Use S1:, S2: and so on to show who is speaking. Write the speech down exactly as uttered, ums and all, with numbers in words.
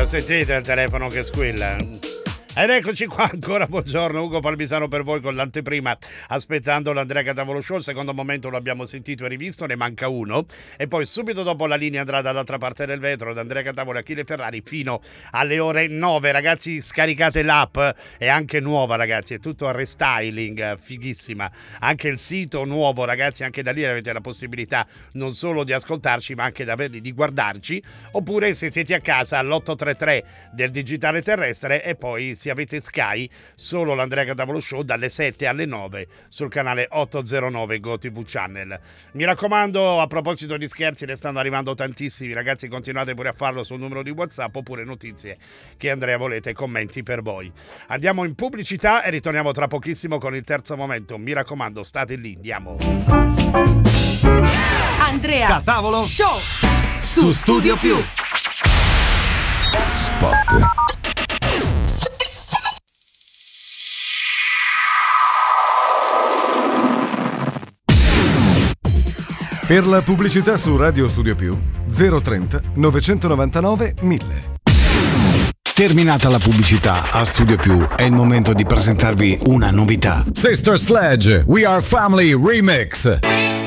S1: sentite il telefono che squilla? Ed eccoci qua ancora, buongiorno, Ugo Palmisano per voi con l'anteprima, aspettando l'Andrea Catavolo Show. Il secondo momento lo abbiamo sentito e rivisto, ne manca uno, e poi subito dopo la linea andrà dall'altra parte del vetro da Andrea Catavolo e Achille Ferrari fino alle ore nove. Ragazzi, scaricate l'app, è anche nuova, ragazzi, è tutto a restyling, fighissima, anche il sito nuovo, ragazzi, anche da lì avete la possibilità non solo di ascoltarci ma anche di guardarci, oppure se siete a casa all'otto tre tre del digitale terrestre, e poi se avete Sky solo l'Andrea Catavolo Show dalle sette alle nove sul canale ottocentonove Go tivù Channel. Mi raccomando, a proposito di scherzi, ne stanno arrivando tantissimi, ragazzi, continuate pure a farlo sul numero di WhatsApp, oppure notizie che Andrea volete, commenti per voi. Andiamo in pubblicità e ritorniamo tra pochissimo con il terzo momento. Mi raccomando, state lì, andiamo.
S2: Andrea Catavolo Show su Studio Più.
S3: Spot. Per la pubblicità su Radio Studio Più zero trenta novecentonovantanove mille.
S4: Terminata la pubblicità a Studio Più, è il momento di presentarvi una novità.
S5: Sister Sledge, We Are Family Remix.